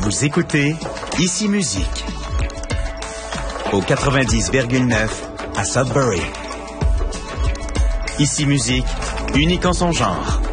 Vous écoutez Ici Musique au 90,9 à Sudbury. Ici Musique, unique en son genre.